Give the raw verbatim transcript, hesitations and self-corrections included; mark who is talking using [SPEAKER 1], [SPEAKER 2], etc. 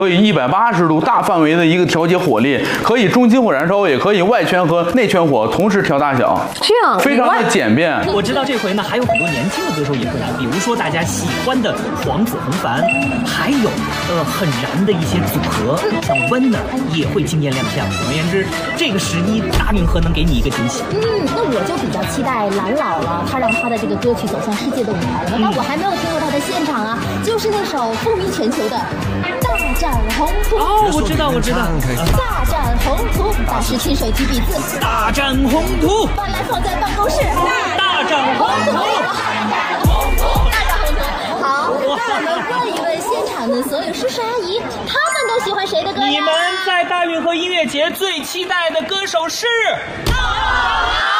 [SPEAKER 1] 可以一百八十度大范围的一个调节火力，可以中心火燃烧，也可以外圈和内圈火同时调大小，
[SPEAKER 2] 这样
[SPEAKER 1] 非常的简便。
[SPEAKER 3] 我知道这回呢还有很多年轻的歌手也会来，比如说大家喜欢的黄子弘凡，还有呃很燃的一些组合，像温 儿也会惊艳亮相。总而言之，这个十一大运河能给你一个惊喜。
[SPEAKER 4] 嗯，那我就比较期待蓝老了，他让他的这个歌曲走向世界的舞台了。那、嗯、我还没有听过他的现场啊，就是那首风靡全球的《大展宏图》。
[SPEAKER 3] 哦，我知道，我知道。
[SPEAKER 4] 大展宏图，大师亲手提笔字。
[SPEAKER 3] 大展宏图，
[SPEAKER 4] 把蓝放在办公室。
[SPEAKER 3] 大展宏图，
[SPEAKER 4] 大展宏图。好，那我们问一问现场的所有叔叔阿姨，他们都喜欢谁的歌呀？
[SPEAKER 3] 你们在大运河音乐节最期待的歌手是？